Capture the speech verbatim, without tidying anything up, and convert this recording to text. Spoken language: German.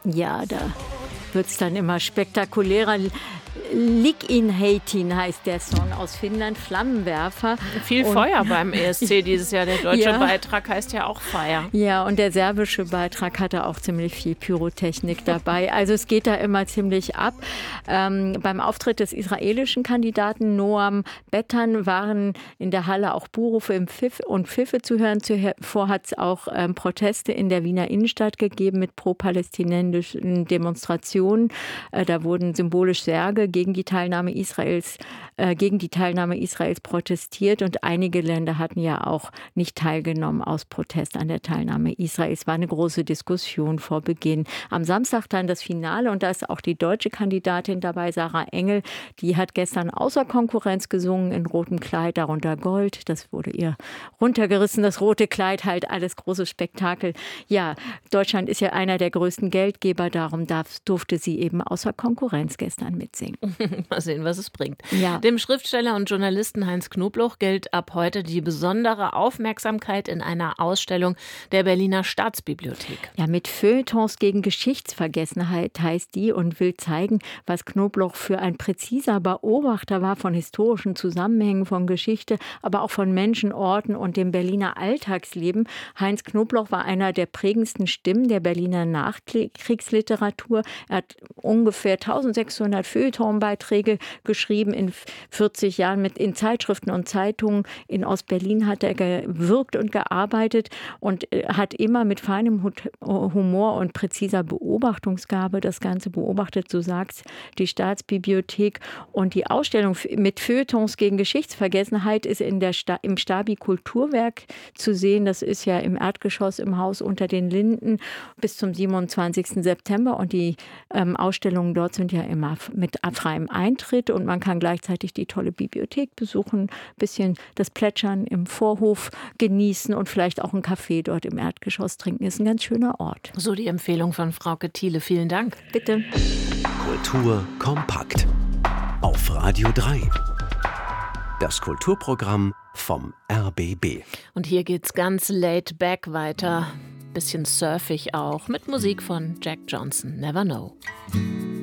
Ja, da wird es dann immer spektakulärer. Lik in Heitin heißt der Song aus Finnland, Flammenwerfer. Viel und Feuer beim E S C dieses Jahr. Der deutsche ja. Beitrag heißt ja auch Feuer. Ja, und der serbische Beitrag hatte auch ziemlich viel Pyrotechnik dabei. Also es geht da immer ziemlich ab. Ähm, beim Auftritt des israelischen Kandidaten Noam Bettan waren in der Halle auch Buhrufe im Pfiff und Pfiffe zu hören. Zuvor hat es auch ähm, Proteste in der Wiener Innenstadt gegeben mit pro-palästinensischen Demonstrationen. Äh, da wurden symbolisch Särge gegen die Teilnahme Israels, äh, gegen die Teilnahme Israels protestiert und einige Länder hatten ja auch nicht teilgenommen aus Protest an der Teilnahme Israels. War eine große Diskussion vor Beginn. Am Samstag dann das Finale und da ist auch die deutsche Kandidatin dabei, Sarah Engel. Die hat gestern außer Konkurrenz gesungen in rotem Kleid, darunter Gold. Das wurde ihr runtergerissen, das rote Kleid, halt alles großes Spektakel. Ja, Deutschland ist ja einer der größten Geldgeber, darum darf, durfte sie eben außer Konkurrenz gestern mitsingen. Mal sehen, was es bringt. Ja. Dem Schriftsteller und Journalisten Heinz Knobloch gilt ab heute die besondere Aufmerksamkeit in einer Ausstellung der Berliner Staatsbibliothek. Ja, mit Feuilletons gegen Geschichtsvergessenheit heißt die und will zeigen, was Knobloch für ein präziser Beobachter war von historischen Zusammenhängen, von Geschichte, aber auch von Menschen, Orten und dem Berliner Alltagsleben. Heinz Knobloch war einer der prägendsten Stimmen der Berliner Nachkriegsliteratur. Er hat ungefähr eintausendsechshundert Feuilletonbeiträge geschrieben in vierzig Jahren mit in Zeitschriften und Zeitungen. In Ostberlin hat er gewirkt und gearbeitet und hat immer mit feinem Humor und präziser Beobachtungsgabe das Ganze beobachtet, so sagt die Staatsbibliothek. Und die Ausstellung mit Feuilletons gegen Geschichtsvergessenheit ist in der Sta- im Stabi Kulturwerk zu sehen. Das ist ja im Erdgeschoss im Haus unter den Linden bis zum siebenundzwanzigsten September. Und die ähm, Ausstellungen dort sind ja immer mit freiem Eintritt und man kann gleichzeitig die tolle Bibliothek besuchen, ein bisschen das Plätschern im Vorhof genießen und vielleicht auch einen Kaffee dort im Erdgeschoss trinken. Ist ein ganz schöner Ort. So die Empfehlung von Frauke Thiele. Vielen Dank. Bitte. Kultur kompakt. Auf Radio drei. Das Kulturprogramm vom R B B. Und hier geht's ganz laid back weiter. Bisschen surfig auch. Mit Musik von Jack Johnson. Never Know.